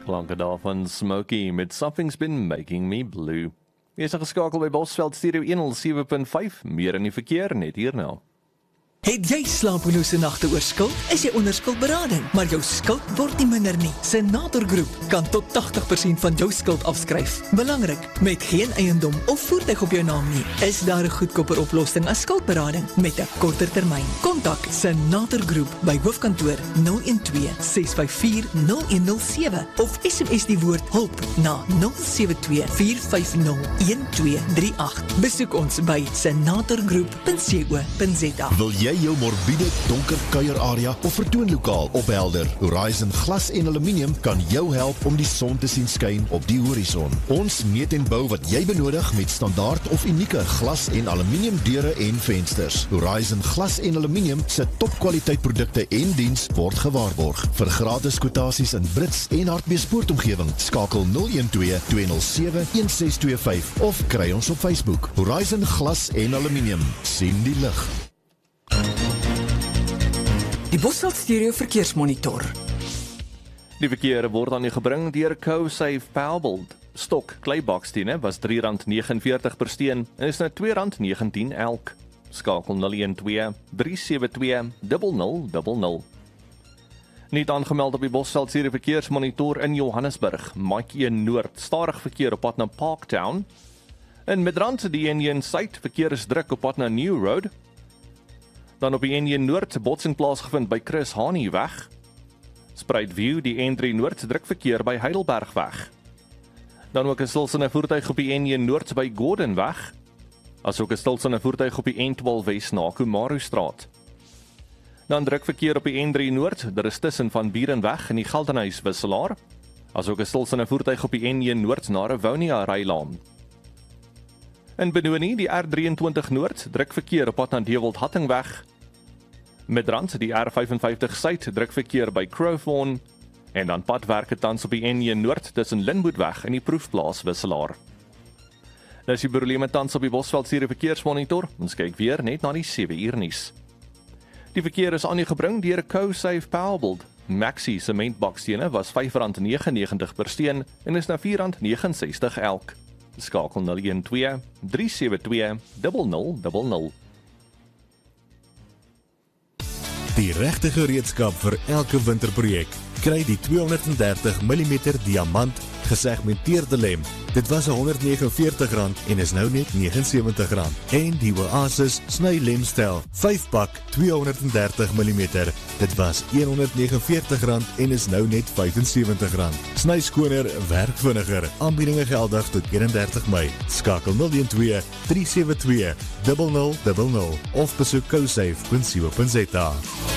Klanke daarvan Smokey met Something's Been Making Me Blue. Jy is geskakel by Bosveld Stereo 107.5, meer in die verkeer net hierna. Het jy slapelose nagte oor skuld? Is jy onder skuldberading, maar jou skuld word nie minder nie? Senator Groep kan tot 80% van jou skuld afskryf. Belangrik, met geen eiendom of voertuig op jou naam nie, is daar 'n goedkoper oplossing as skuldberading met 'n korter termyn. Kontak Senator Groep by hoofkantoor 012-654-0107 of SMS die woord hulp na 072-450-1238. Besoek ons by senatorgroep.co.za. Wil jy jou morbiede, donker kuierarea of vertoonlokaal ophelder? Horizon Glas en Aluminium kan jou help om die son te sien skyn op die horison. Ons meet en bou wat jy benodig met standaard of unieke glas en aluminium deure en vensters. Horizon Glas en Aluminium se topkwaliteit produkte en diens word gewaarborg. Vir gratis kwotasies in Brits en Hartbeespoortomgewing, skakel 012-207-1625 of kry ons op Facebook. Horizon Glas en Aluminium, sien die lig. Die Bosveld Stereo Verkeersmonitor. Die verkeer word aan u gebring deur CoSafe Powerbuild. Stok kleibaksteen was R3.49 per steen en is nou R2.19 elk. Skakel 012-372-0000. Niet aangemeld op die Bosveld Stereo Verkeersmonitor in Johannesburg. Mike 1 Noord, stadig verkeer op pad na Parktown. In Midrand, die N1 Suid, verkeer is druk op pad na New Road. Dan op die N1 Noord, botsing plaasgevind by Chris Hani weg. Spruitview, die N3 Noord, druk verkeer by Heidelberg weg. Dan ook 'n stilstaande voertuig op die N1 Noord by Gordon weg. Asook 'n stilstaande voertuig op die N12 Wes na Kumaru Straat. Dan druk verkeer op die N3 Noord, daar is tussen Van Bierenweg en die Geldenhuys wisselaar. Asook 'n stilstaande voertuig op die N1 Noord na Rivonia Rylaan. In Benoni, die R23 Noord, druk verkeer op pad na Dewald-Hattingweg. Midrand, die R55 Suid, druk verkeer by Crowthorne. En dan padwerke tans op die N1 Noord tussen Linwoodweg en die Proefplaas wisselaar. Dis die probleme tans op die Bosveld Stereo Verkeersmonitor. Ons kyk weer net na die 7 uur nuus. Die verkeer is aan u gebring deur CoSafe Powerbuild. Maxi sementbakstene was R5.99 per steen en is nou R4.69 elk. Skakel 012-372-0000. Die regte gereedskap vir elke winterprojek. Kry die 230 mm diamant gesegmenteerde lem. Dit was R149 en is nou net R79. En die Oasis sny lemstel, 5 pak 230 mm. Dit was R149 en is nou net R75. Sny skoner, werk vinniger. Aanbiedinge geldig tot 31 Mei. Skakel 012-372-0000 of besoek cosafe.co.za.